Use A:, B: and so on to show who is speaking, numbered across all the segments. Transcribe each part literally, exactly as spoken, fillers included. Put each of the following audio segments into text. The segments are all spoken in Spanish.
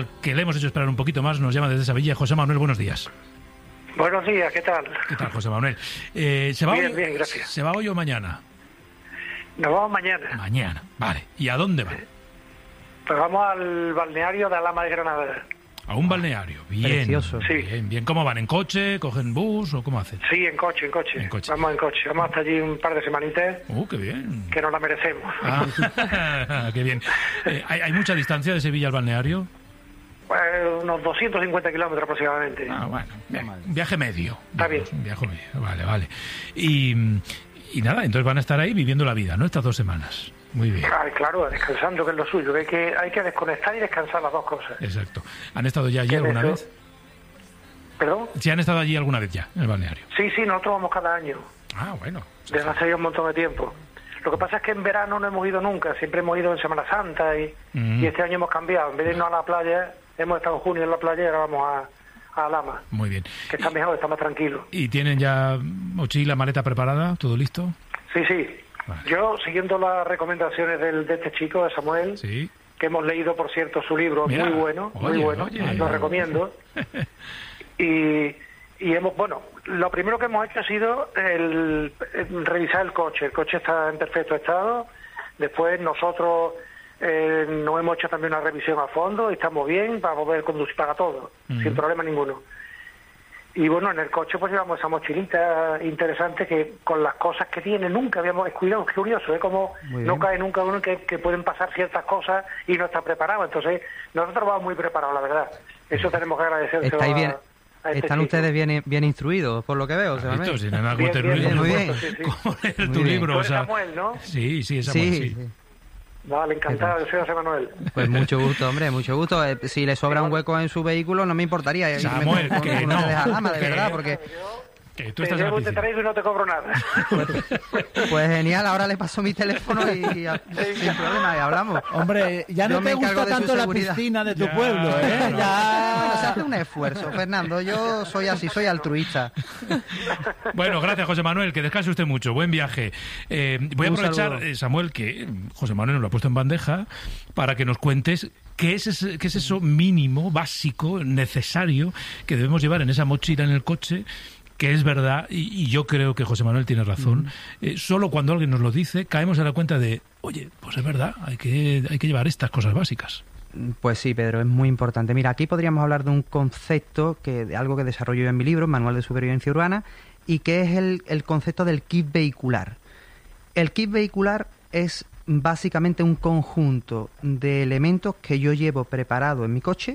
A: Que le hemos hecho esperar un poquito más, nos llama desde Sevilla. José Manuel, buenos días.
B: Buenos días, ¿qué tal?
A: ¿Qué tal, José Manuel? Eh, ¿se va
B: bien,
A: hoy,
B: bien, gracias.
A: ¿Se va hoy o mañana?
B: Nos vamos mañana.
A: Mañana, vale. ¿Y a dónde va?
B: Pues vamos al balneario de Alhama de Granada.
A: A un balneario, bien.
C: Precioso.
B: Sí.
A: Bien, bien. ¿Cómo van? ¿En coche? ¿Cogen bus o cómo hacen?
B: Sí, en coche, en coche.
A: En coche.
B: Vamos en coche. Vamos hasta allí un par de semanitas.
A: ¡Uh, qué bien!
B: Que nos la merecemos.
A: Ah, qué bien. Eh, ¿hay, ¿Hay mucha distancia de Sevilla al balneario?
B: Pues unos doscientos cincuenta kilómetros aproximadamente.
A: Ah, bueno. Bien. Un viaje medio.
B: Está bien.
A: Un viaje medio. Vale, vale. Y, y nada, entonces van a estar ahí viviendo la vida, ¿no? Estas dos semanas. Muy bien.
B: Ay, claro, descansando, que es lo suyo. Que hay, que hay que desconectar y descansar las dos cosas.
A: Exacto. ¿Han estado ya allí
B: ¿Qué
A: alguna
B: es eso?
A: vez?
B: ¿Perdón?
A: ¿Sí han estado allí alguna vez ya, en el balneario?
B: Sí, sí, nosotros vamos cada año.
A: Ah, bueno. Sí,
B: Desde
A: sí.
B: hace ya un montón de tiempo. Lo que pasa es que en verano no hemos ido nunca. Siempre hemos ido en Semana Santa y,
A: Mm.
B: y este año hemos cambiado. En vez de irnos a la playa, hemos estado en junio en la playa y ahora vamos a, a Alhama.
A: Muy bien.
B: Que está mejor, está más tranquilo.
A: ¿Y tienen ya mochila, maleta preparada? ¿Todo listo?
B: Sí, sí.
A: Vale.
B: Yo, siguiendo las recomendaciones del, de este chico, de Samuel,
A: Sí.
B: que hemos leído, por cierto, su libro,
A: Mira,
B: muy bueno, muy
A: oye,
B: bueno,
A: oye.
B: lo recomiendo. Y, y hemos, bueno, lo primero que hemos hecho ha sido el, el revisar el coche. El coche está en perfecto estado. Después nosotros eh, nos hemos hecho también una revisión a fondo, estamos bien para poder conducir para todo,
A: Ujú.
B: sin problema ninguno. Y bueno, en el coche pues llevamos esa mochilita interesante que con las cosas que tiene nunca habíamos... Es cuidado, es curioso, ¿eh? Como
C: Muy
B: no
C: bien.
B: cae nunca uno que, que pueden pasar ciertas cosas y no está preparado. Entonces, nosotros vamos muy preparados, la verdad. Eso tenemos que agradecer.
C: Estáis bien,
B: a este
C: están
B: chico.
C: ustedes bien, bien instruidos, por lo que veo.
A: ¿Has
C: Samuel.
A: visto? Si no me hago
B: Bien,
A: tener
B: bien,
A: un libro,
C: muy
A: ¿cómo-
C: bien.
B: Sí, sí.
A: ¿Cómo leer
C: Muy
A: tu
C: bien.
A: libro?
B: Tú
A: O
B: eres
A: sea,
B: Samuel, ¿no?
A: Sí, sí, es Samuel,
C: Sí,
A: sí.
C: sí.
B: Vale, encantado, yo soy José Manuel.
C: Pues mucho gusto, hombre, mucho gusto. Eh, Si le sobra un hueco en su vehículo, no me importaría. eh,
A: Samuel,
C: irme con-
A: que
C: con
A: no,
C: ustedes a Alhama, de
A: que-
C: verdad, porque...
A: Que tú
B: Te
A: estás en la
B: llevo, te
A: piscina.
B: traigo y no te cobro nada.
C: Pues genial, ahora le paso mi teléfono y, y a- sin problema, y hablamos.
D: Hombre, ya no
C: Yo me
D: te
C: encargo
D: gusta
C: de su
D: tanto la
C: seguridad.
D: piscina de tu
A: Ya,
D: pueblo, ¿eh?
A: no.
C: Bueno, se
D: Ya...
C: hace un esfuerzo, Fernando. Yo soy así, soy altruista.
A: Bueno, gracias, José Manuel, que descanse usted mucho. Buen viaje. Eh, voy a
C: Un
A: aprovechar,
C: saludo.
A: eh, Samuel, que José Manuel nos lo ha puesto en bandeja, para que nos cuentes qué es, ese- qué es eso mínimo, básico, necesario, que debemos llevar en esa mochila en el coche, que es verdad, y, y yo creo que José Manuel tiene razón. Eh, solo cuando alguien nos lo dice, caemos en la cuenta de, oye, pues es verdad, hay que, hay que llevar estas cosas básicas.
C: Pues sí, Pedro, es muy importante. Mira, aquí podríamos hablar de un concepto, que de algo que desarrollo yo en mi libro, Manual de Supervivencia Urbana, y que es el, el concepto del kit vehicular. El kit vehicular es básicamente un conjunto de elementos que yo llevo preparado en mi coche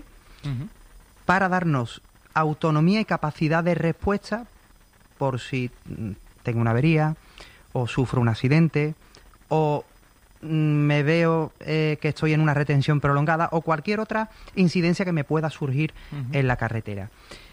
C: para darnos autonomía y capacidad de respuesta por si mm, tengo una avería o sufro un accidente o mm, me veo eh, que estoy en una retención prolongada o cualquier otra incidencia que me pueda surgir en la carretera.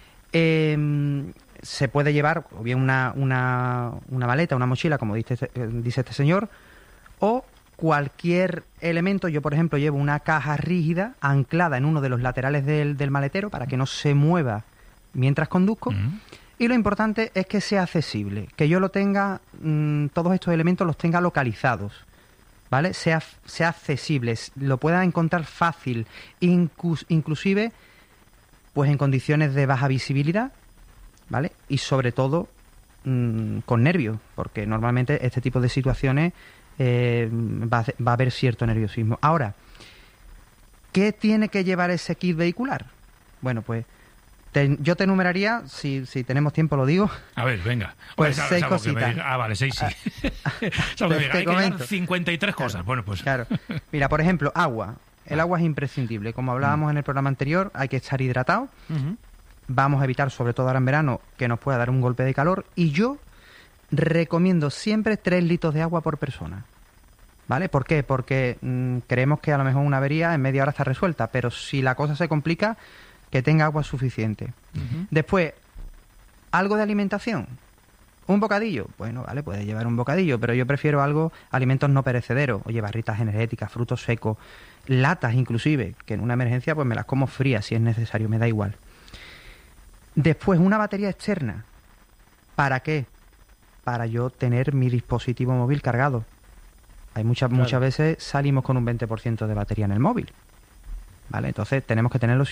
C: Eh, se puede llevar o bien una, una, una maleta, una mochila, como dice, este- eh, dice este señor, o cualquier elemento. Yo, por ejemplo, llevo una caja rígida anclada en uno de los laterales del, del maletero para que no se mueva mientras conduzco.
A: Mm.
C: Y lo importante es que sea accesible, que yo lo tenga, mmm, todos estos elementos los tenga localizados, ¿vale? Sea, sea accesible, s- lo pueda encontrar fácil, inclus- inclusive pues en condiciones de baja visibilidad, ¿vale? Y sobre todo mmm, con nervios, porque normalmente este tipo de situaciones eh, va, a, hacer- va a haber cierto nerviosismo. Ahora, ¿qué tiene que llevar ese kit vehicular? Bueno, pues te- yo te enumeraría, si, si tenemos tiempo lo digo.
A: A ver, venga.
C: Pues
A: Hombre,
C: seis
A: salvo que me
C: cositas.
A: diga- Ah, vale, seis sí. Salvo que
C: Te-
A: me diga,
C: te
A: hay que llevar
C: comento.
A: cincuenta y tres cosas. Bueno, pues...
C: Claro. Mira, por ejemplo, agua. El agua es imprescindible. Como hablábamos en el programa anterior, hay que estar hidratado. Vamos a evitar, sobre todo ahora en verano, que nos pueda dar un golpe de calor. Y yo recomiendo siempre tres litros de agua por persona. ¿Vale? ¿Por qué? Porque mm, creemos que a lo mejor una avería en media hora está resuelta, pero si la cosa se complica, que tenga agua suficiente. Después, algo de alimentación. ¿Un bocadillo? Bueno, vale, puedes llevar un bocadillo, pero yo prefiero algo, alimentos no perecederos, oye, barritas energéticas, frutos secos, latas inclusive, que en una emergencia pues me las como frías si es necesario, me da igual. Después, una batería externa. ¿Para qué? Para yo tener mi dispositivo móvil cargado. Hay muchas,
D: Claro.
C: muchas veces salimos con un veinte por ciento de batería en el móvil. ¿vale? Entonces tenemos que tenerlo